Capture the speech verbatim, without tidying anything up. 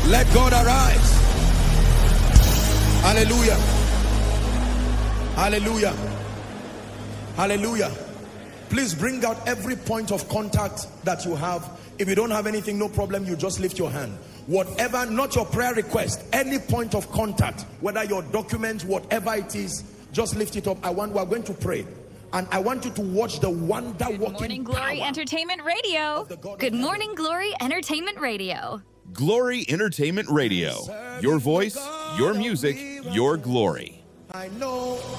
Let God arise. Hallelujah. Hallelujah. Hallelujah. Please bring out every point of contact that you have. If you don't have anything, no problem. You just lift your hand. Whatever, not your prayer request, any point of contact, whether your documents, whatever it is, just lift it up. I want, we're going to pray. And I want you to watch the wonder working Good Morning Glory Entertainment Radio. Good Morning Glory Entertainment Radio. Glory Entertainment Radio. Your voice, your music, your glory. I know.